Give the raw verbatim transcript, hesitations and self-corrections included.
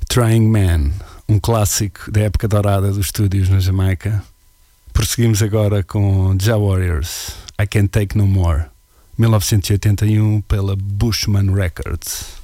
Trying Man, um clássico da época dourada dos estúdios na Jamaica. Prosseguimos agora com Ja Warriors, I Can't Take No More, mil novecentos e oitenta e um, pela Bushman Records.